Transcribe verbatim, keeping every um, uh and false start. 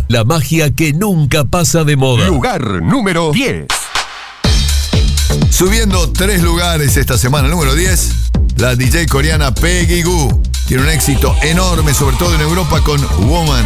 Magia, la magia que nunca pasa de moda. Lugar número diez. Subiendo tres lugares esta semana, número diez, la D J coreana Peggy Gou. Tiene un éxito enorme, sobre todo en Europa, con Woman.